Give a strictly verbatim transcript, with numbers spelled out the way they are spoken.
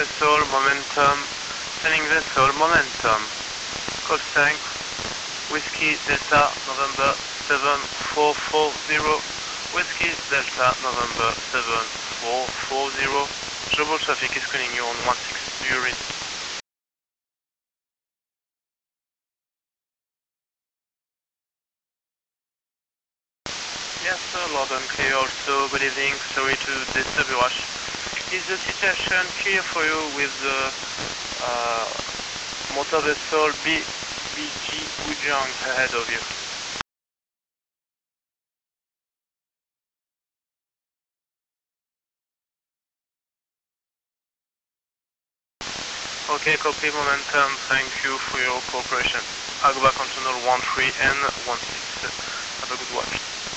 vessel, momentum, sending vessel, momentum. Cold tank, Whiskey Delta November seven four four zero, Whiskey Delta November seven four four zero. Global traffic is calling you on one six, do you read? Yes sir, loud and clear also, good evening, sorry to disturb your rush. Is the situation clear for you with the uh, motor vessel B BG Wujang ahead of you? Okay, copy momentum, thank you for your cooperation. I'll go back on tunnel one three and one six. Have a good watch.